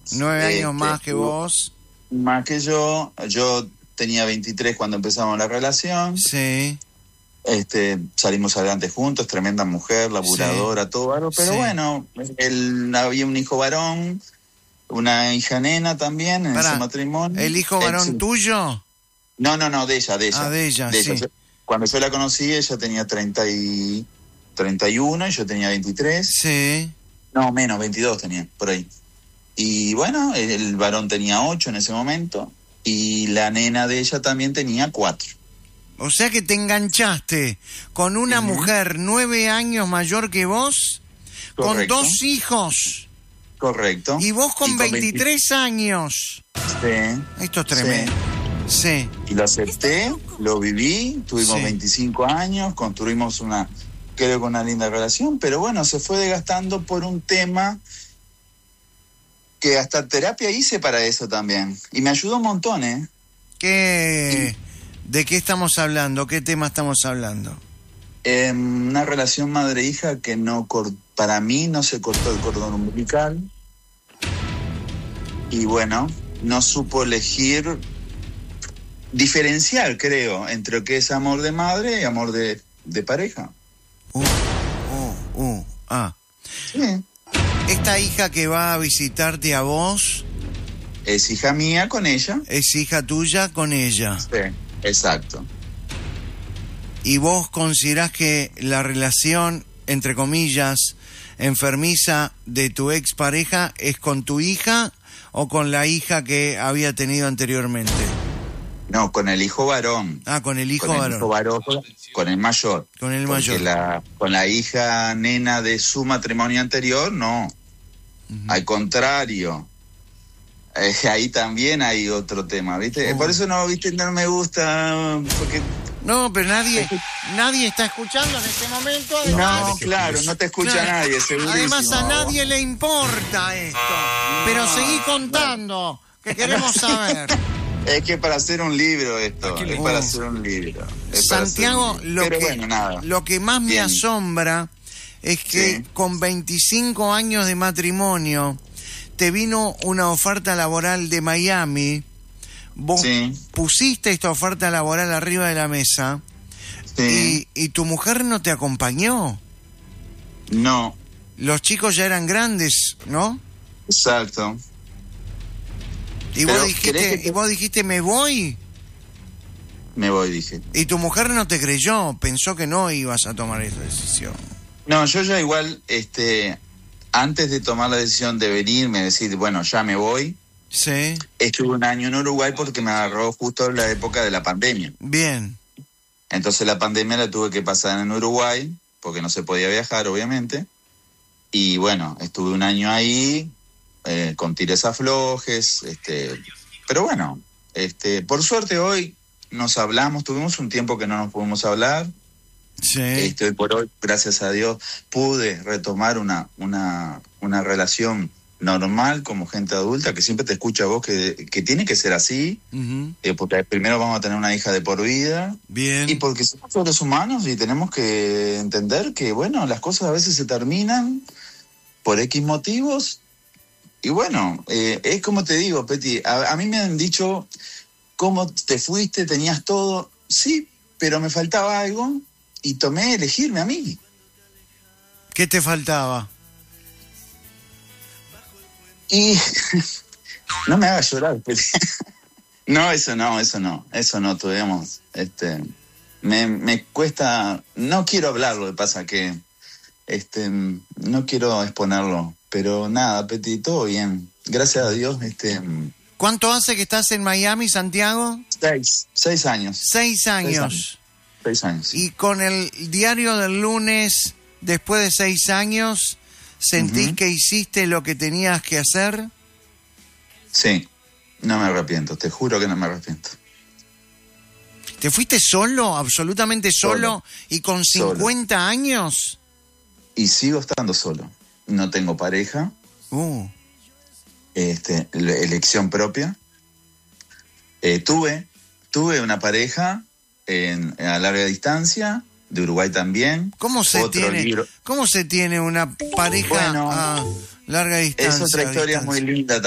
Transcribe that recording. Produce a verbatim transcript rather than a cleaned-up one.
Nueve este, años más que vos. Más que yo. Yo tenía veintitrés cuando empezamos la relación. Sí. Este, salimos adelante juntos, tremenda mujer, laburadora, sí. todo algo. Pero sí. bueno, él, había un hijo varón, una hija nena también en Pará, ese matrimonio. ¿El hijo varón él, tuyo? No, no, no, de ella, de ella. Ah, de ella, de sí. ella. Yo, cuando yo la conocí, ella tenía treinta y, treinta y uno y yo tenía veintitrés. Sí. No, menos, veintidós tenía, por ahí. Y bueno, el, el varón tenía ocho en ese momento y la nena de ella también tenía cuatro. O sea que te enganchaste con una uh-huh. mujer nueve años mayor que vos, Correcto. con dos hijos. Correcto. Y vos con, y con veintitrés veinte... años. Sí. Esto es tremendo. Sí. sí. Y lo acepté, lo viví, tuvimos sí. veinticinco años, construimos una, creo que una linda relación, pero bueno, se fue desgastando por un tema que hasta terapia hice para eso también. Y me ayudó un montón, ¿eh? ¿Qué? Y, ¿De qué estamos hablando? ¿Qué tema estamos hablando? Eh, una relación madre-hija que no para mí no se cortó el cordón umbilical. Y bueno, no supo elegir, diferenciar, creo, entre lo que es amor de madre y amor de, de pareja. Uh, uh, uh, ah. Sí. Esta hija que va a visitarte a vos... Es hija mía con ella. Es hija tuya con ella. Sí, exacto. ¿Y vos considerás que la relación, entre comillas, enfermiza de tu expareja es con tu hija o con la hija que había tenido anteriormente? No, con el hijo varón. Ah, con el hijo con varón. El hijo varón, con el mayor. Con el mayor. Porque la, con la hija nena de su matrimonio anterior, no. Uh-huh. Al contrario. Eh, ahí también hay otro tema, ¿viste? Oh. Por eso no, ¿viste? No me gusta, porque... No, pero nadie nadie está escuchando en este momento. Además, no, claro, no te escucha claro. nadie, segurísimo. Además a nadie le importa esto. No, pero seguí contando, no. que queremos saber. Es que para hacer un libro esto, es oh. para hacer un libro. Santiago, un libro. Lo, pero que, bueno, nada. lo que más Bien. me asombra es que sí. con veinticinco años de matrimonio te vino una oferta laboral de Miami. Vos sí. pusiste esta oferta laboral arriba de la mesa sí. y, y tu mujer no te acompañó. No. Los chicos ya eran grandes, ¿no? Exacto. Y vos dijiste, te... y vos dijiste, ¿me voy? Me voy, dije. Y tu mujer no te creyó, pensó que no ibas a tomar esa decisión. No, yo ya igual, este, antes de tomar la decisión de venirme, decir, bueno, ya me voy. Sí. Estuve un año en Uruguay porque me agarró justo la época de la pandemia. Bien. Entonces la pandemia la tuve que pasar en Uruguay, porque no se podía viajar, obviamente. Y bueno, estuve un año ahí, eh, con tires aflojes, este, pero bueno, este, por suerte hoy nos hablamos, tuvimos un tiempo que no nos pudimos hablar. Sí. Este, hoy por hoy, gracias a Dios, pude retomar una, una, una relación normal como gente adulta, que siempre te escucha a vos que, que tiene que ser así, uh-huh. eh, porque primero vamos a tener una hija de por vida. Bien. Y porque somos seres humanos y tenemos que entender que, bueno, las cosas a veces se terminan por X motivos. Y bueno, eh, es como te digo, Peti, a, a mí me han dicho, ¿cómo te fuiste? ¿Tenías todo? Sí, pero me faltaba algo y tomé elegirme a mí. ¿Qué te faltaba? Y no me hagas llorar, Peti. No, eso no, eso no, eso no, tuvimos, este, me, me cuesta, no quiero hablarlo, de pasa que, este, no quiero exponerlo, pero nada, Peti, todo bien, gracias a Dios, este. ¿Cuánto hace que estás en Miami, Santiago? Seis, seis años. Seis años. Seis años. Seis años. Y con el diario del lunes, después de seis años, ¿sentís uh-huh. que hiciste lo que tenías que hacer? Sí, no me arrepiento, te juro que no me arrepiento. ¿Te fuiste solo, absolutamente solo, solo. y con cincuenta solo. años? Y sigo estando solo. No tengo pareja. Uh. Este, elección propia. Eh, tuve, tuve una pareja en, a larga distancia, de Uruguay también. ¿Cómo se Otro tiene? libro. ¿Cómo se tiene una pareja bueno, a larga distancia? Es otra historia muy linda.